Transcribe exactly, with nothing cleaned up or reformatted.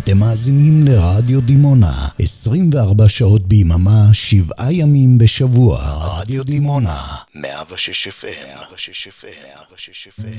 אתם מאזינים לרדיו דימונה, עשרים וארבע שעות ביממה, שבעה ימים בשבוע. רדיו דימונה, מאה ושש אף אם.